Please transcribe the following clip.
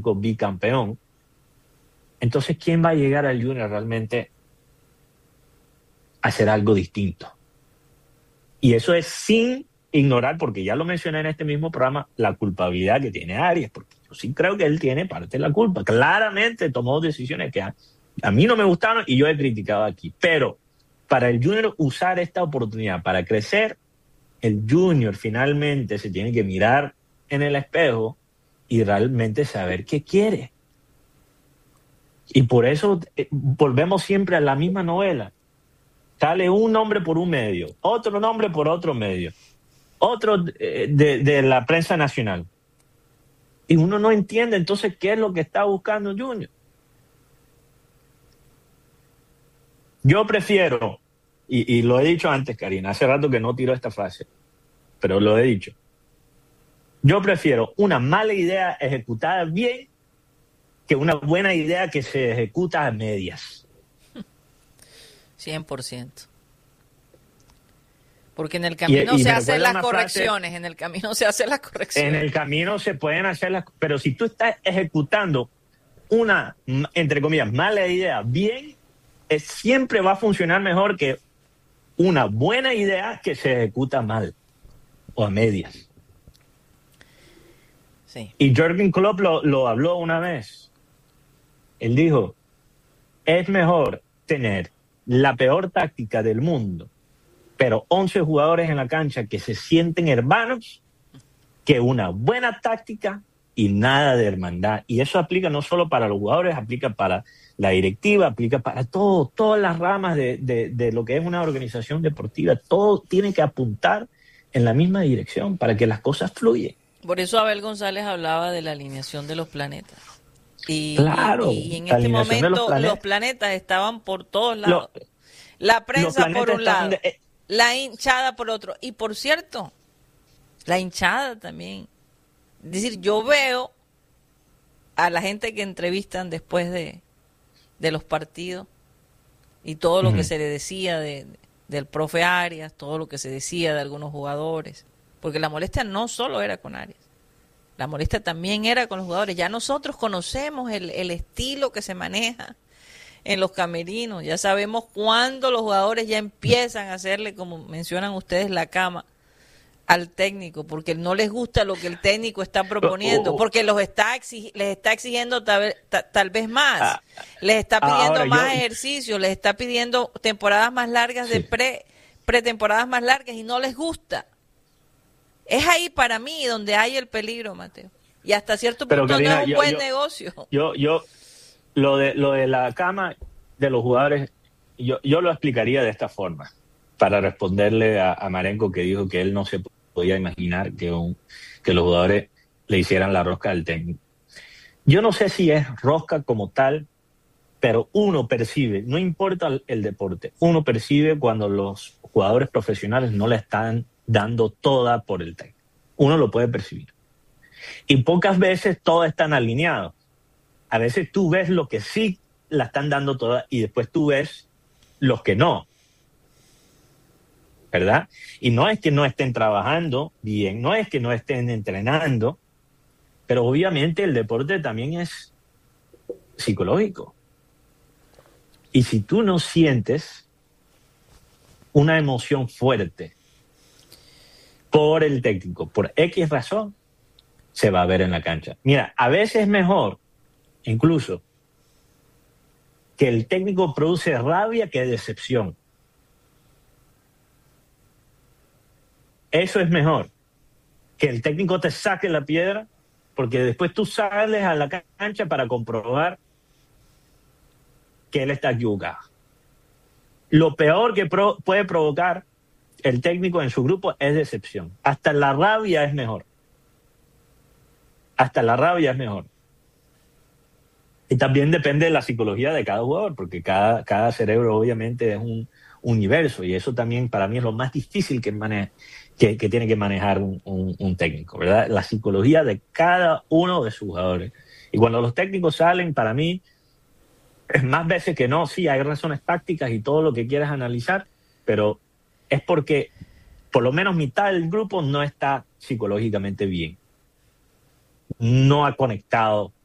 bicampeón. Entonces, ¿quién va a llegar al Junior realmente a hacer algo distinto? Y eso es sin ignorar, porque ya lo mencioné en este mismo programa, la culpabilidad que tiene Arias, porque yo sí creo que él tiene parte de la culpa. Claramente tomó decisiones que a mí no me gustaron y yo he criticado aquí. Pero para el Junior usar esta oportunidad para crecer, el Junior finalmente se tiene que mirar en el espejo y realmente saber qué quiere. Y por eso volvemos siempre a la misma novela. Sale un nombre por un medio, otro nombre por otro medio, otro de la prensa nacional. Y uno no entiende entonces qué es lo que está buscando Junior. Yo prefiero, y lo he dicho antes, Karina, hace rato que no tiro esta frase, pero lo he dicho. Yo prefiero una mala idea ejecutada bien que una buena idea que se ejecuta a medias. 100%. Porque en el camino se hacen las correcciones, en el camino se hacen las correcciones. En el camino se pueden hacer las... Pero si tú estás ejecutando una, entre comillas, mala idea bien, siempre va a funcionar mejor que una buena idea que se ejecuta mal o a medias. Sí. Y Jürgen Klopp lo habló una vez. Él dijo, es mejor tener la peor táctica del mundo, pero 11 jugadores en la cancha que se sienten hermanos, que una buena táctica y nada de hermandad. Y eso aplica no solo para los jugadores, aplica para la directiva, aplica para todas las ramas de lo que es una organización deportiva. Todo tiene que apuntar en la misma dirección para que las cosas fluyan. Por eso Abel González hablaba de la alineación de los planetas. Y, claro, y en este momento los planetas estaban por todos lados. La prensa por un lado, la hinchada por otro. Y por cierto, la hinchada también. Es decir, yo veo a la gente que entrevistan después de los partidos y todo lo que se le decía del profe Arias, todo lo que se decía de algunos jugadores. Porque la molestia no solo era con Arias. La molestia también era con los jugadores. Ya nosotros conocemos el estilo que se maneja en los camerinos. Ya sabemos cuándo los jugadores ya empiezan a hacerle, como mencionan ustedes, la cama al técnico, porque no les gusta lo que el técnico está proponiendo, porque les está exigiendo tal vez más. Les está pidiendo más ejercicio, les está pidiendo temporadas más largas de pretemporadas más largas y no les gusta. Es ahí para mí donde hay el peligro, Mateo. Y hasta cierto punto Karina, no es un buen negocio. Lo de la cama de los jugadores, yo lo explicaría de esta forma, para responderle a Marenco, que dijo que él no se podía imaginar que los jugadores le hicieran la rosca al técnico. Yo no sé si es rosca como tal, pero uno percibe, no importa el deporte, uno percibe cuando los jugadores profesionales no le están dando toda por el técnico. Uno lo puede percibir. Y pocas veces todos están alineados. A veces tú ves los que sí la están dando toda y después tú ves los que no. ¿Verdad? Y no es que no estén trabajando bien, no es que no estén entrenando, pero obviamente el deporte también es psicológico. Y si tú no sientes una emoción fuerte por el técnico, por X razón, se va a ver en la cancha. Mira, a veces es mejor, incluso, que el técnico produce rabia que decepción. Eso es mejor, que el técnico te saque la piedra, porque después tú sales a la cancha para comprobar que él está equivocado. Lo peor que puede provocar el técnico en su grupo es decepción. Hasta la rabia es mejor. Hasta la rabia es mejor. Y también depende de la psicología de cada jugador, porque cada cerebro obviamente es un universo, y eso también para mí es lo más difícil que tiene que manejar un técnico, ¿verdad? La psicología de cada uno de sus jugadores. Y cuando los técnicos salen, para mí, es más veces que no, sí, hay razones tácticas y todo lo que quieras analizar, pero es porque por lo menos mitad del grupo no está psicológicamente bien. No ha conectado